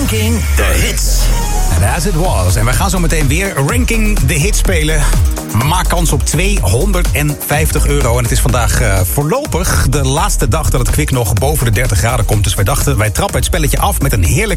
Ranking the Hits. And as it was. En we gaan zo meteen weer Ranking the Hits spelen. Maak kans op €250. En het is vandaag voorlopig de laatste dag dat het kwik nog boven de 30 graden komt. Dus wij dachten, wij trappen het spelletje af met een heerlijk